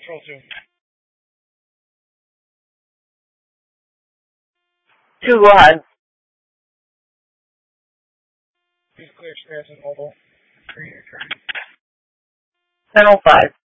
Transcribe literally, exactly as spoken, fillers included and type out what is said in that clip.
Control two. Two, go ahead. Please clear experience and mobile. Three, your turn. ten oh five.